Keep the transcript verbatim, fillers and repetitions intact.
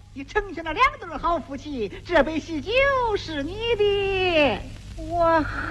你成全了两对好夫妻，这杯喜酒是你的。 我